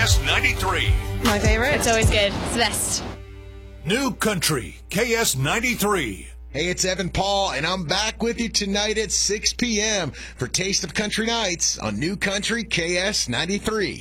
KS93. My favorite. It's always good. It's the best. New Country KS93. Hey, it's Evan Paul, and I'm back with you tonight at 6 p.m. for Taste of Country Nights on New Country KS93.